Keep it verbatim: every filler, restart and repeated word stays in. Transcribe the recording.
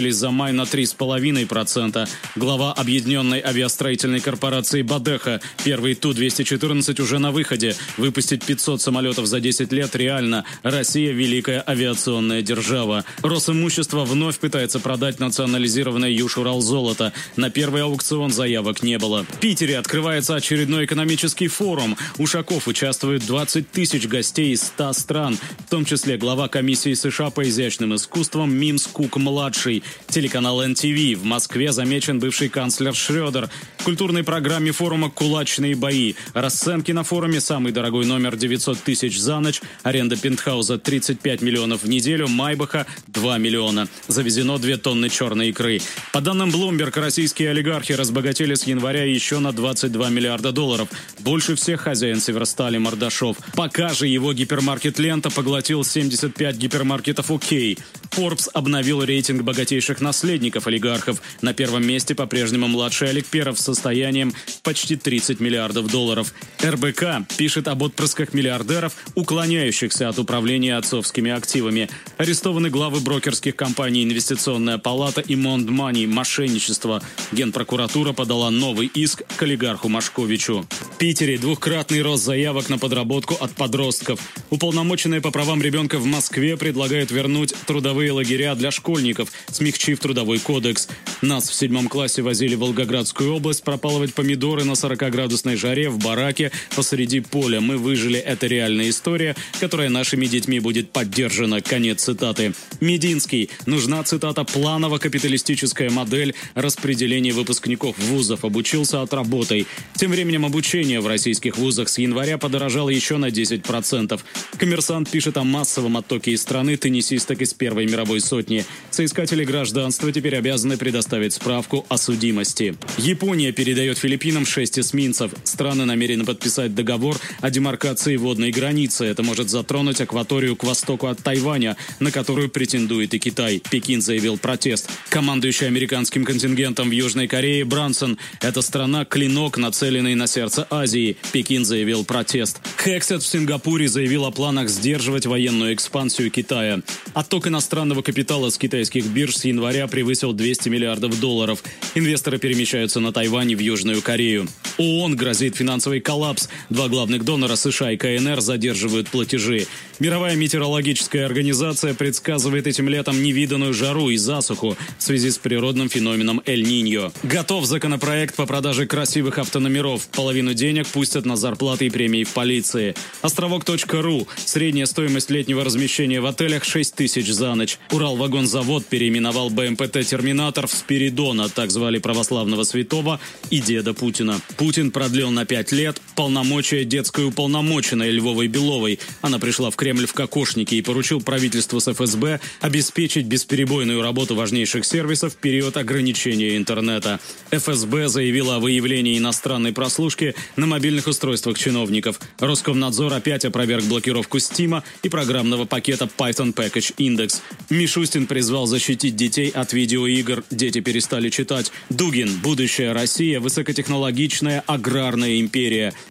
за май на три целых пять десятых процента. Глава объединенной авиастроительной корпорации «Бадеха», первый Ту двести четырнадцать уже на выходе. Выпустить пятьсот самолетов за десять лет реально. Россия – великая авиационная держава. Росимущество вновь пытается продать национализированное Южурал-золото. На первый аукцион заявок не было. В Питере открывается очередной экономический форум. Ушаков участвует двадцать тысяч гостей из ста стран, в том числе глава комиссии США по изящным искусствам Мимс Кук-младший. Телеканал эн ти ви. В Москве замечен бывший канцлер Шрёдер. В культурной программе форума «Кулачные бои». Расценки на форуме: самый дорогой номер девятьсот тысяч за ночь, аренда пентхауза тридцать пять миллионов в неделю, Майбаха два миллиона. Завезено две тонны черной икры. По данным Bloomberg, российские олигархи разбогатели с января еще на двадцать два миллиарда долларов. Больше всех хозяин Северстали Мордашов. Пока же его гипермаркет «Лента» поглотил семьдесят пять гипермаркетов «Окей». Forbes обновил рейтинг богатейших наследников олигархов. На первом месте по-прежнему младший Олег Перов с состоянием почти тридцать миллиардов долларов. эр бэ ка пишет об отпрысках миллиардеров, уклоняющихся от управления отцовскими активами. Арестованы главы брокерских компаний «Инвестиционная палата» и «Монд Мани» мошенничество. Генпрокуратура подала новый иск к олигарху Машковичу. В Питере двухкратный рост заявок на подработку от подростков. Уполномоченные по правам ребенка в Москве предлагают вернуть трудовые лагеря для школьников, смягчив трудовой кодекс. Нас в седьмом классе возили в Волгоградскую область пропалывать помидоры на сорокаградусной жаре в бараке посреди поля. Мы выжили. Это реальная история, которая нашими детьми будет поддержана. Конец цитаты. Мединский. Нужна, цитата, планово-капиталистическая модель распределения выпускников вузов. Обучился, отработай. Тем временем обучение в российских вузах с января подорожало еще на десять процентов. Коммерсант пишет о массовом оттоке из страны теннисисток из первой мировой сотни. Соискатели гражданства теперь обязаны предоставить справку о судимости. Япония передает Филиппинам шесть эсминцев. Страны намерены подписать договор о демаркации водной границы. Это может затронуть акваторию к востоку от Тайваня, на которую претендует и Китай. Пекин заявил протест. Командующий американским контингентом в Южной Корее Брансон. Эта страна – клинок, нацеленный на сердце Азии. Пекин заявил протест. Хексет в Сингапуре заявил о планах сдерживать военную экспансию Китая. Отток иностранного капитала с китайских бирж с января превысил двести миллиардов долларов. Инвесторы перемещаются на Тайвань и в Южную Корею. ООН грозит финансовый коллапс. Два главных донора США и ка эн эр задерживают платежи. Мировая метеорологическая организация предсказывает этим летом невиданную жару и засуху в связи с природным феноменом Эль-Ниньо. Готов законопроект по продаже красивых автономеров. Половину денег пустят на зарплаты и премии в полиции. Островок точка ру. Средняя стоимость летнего размещения в отелях шесть тысяч за ночь. Уралвагонзавод переименовал бэ эм пэ тэ-терминатор в Спиридона, так звали православного святого и деда Путина. Путин продлил на пять лет полномочия детской уполномоченной Львовой Беловой. Она пришла в Кремль в кокошнике и поручил правительству с эф эс бэ обеспечить бесперебойную работу важнейших сервисов в период ограничения интернета. эф эс бэ заявила о выявлении иностранной прослушки на мобильных устройствах чиновников. Роскомнадзор опять опроверг блокировку Стима и программного пакета Python Package Index. Мишустин призвал защитить детей от видеоигр. Дети перестали читать. Дугин. Будущая Россия – высокотехнологичная аграрная империя.